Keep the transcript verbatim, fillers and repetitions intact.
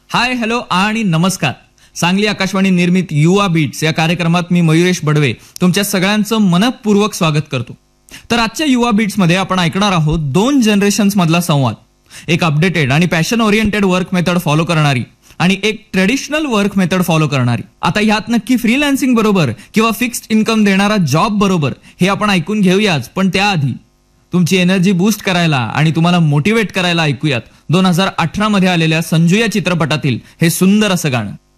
हाय, hello आणि नमस्कार. सांगली आकाशवाणी निर्मित युवा बीट्स या कार्यक्रमात मी मयुरेश बडवे तुमच्या सगळ्यांचं मनपूर्वक स्वागत करतो. तर आजच्या युवा बीट्समध्ये आपण ऐकणार आहोत दोन जनरेशन्स मधला संवाद. एक अपडेटेड आणि passion oriented work method follow करणारी आणि एक ट्रेडिशनल वर्क मेथड फॉलो करणारी. आता ह्यात नक्की फ्रीलान्सिंग बरोबर किंवा फिक्स्ड इन्कम देणारा जॉब बरोबर हे आपण ऐकून घेऊयाच, पण त्याआधी तुमची एनर्जी बूस्ट करायला आणि तुम्हाला मोटिवेट करायला ऐकूयात दोन हजार अठरा मध्ये आलेल्या संजू या चित्रपटातील हे सुंदर असं गाणं.